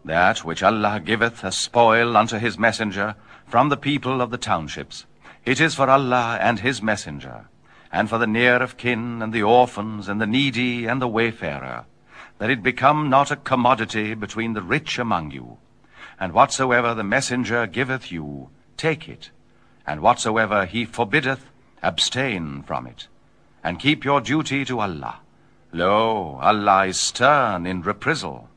That which Allah giveth as spoil unto his messenger from the people of the townships, it is for Allah and his messenger, and for the near of kin, and the orphans, and the needy, and the wayfarer, that it become not a commodity between the rich among you. And whatsoever the messenger giveth you, take it, and whatsoever he forbiddeth, abstain from it, and keep your duty to Allah. Lo, Allah is stern in reprisal.